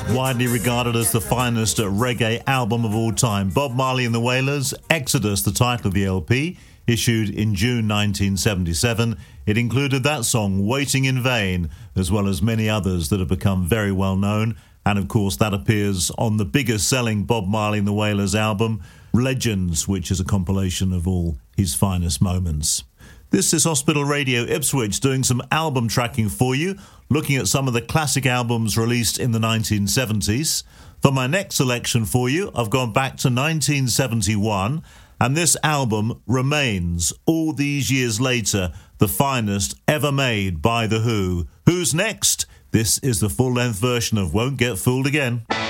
Widely regarded as the finest reggae album of all time, Bob Marley and the Wailers, Exodus, the title of the LP, issued in June 1977. It included that song, Waiting in Vain, as well as many others that have become very well known. And of course, that appears on the biggest selling Bob Marley and the Wailers album, Legends, which is a compilation of all his finest moments. This is Hospital Radio Ipswich doing some album tracking for you, looking at some of the classic albums released in the 1970s. For my next selection for you, I've gone back to 1971, and this album remains, all these years later, the finest ever made by The Who. Who's next? This is the full-length version of Won't Get Fooled Again.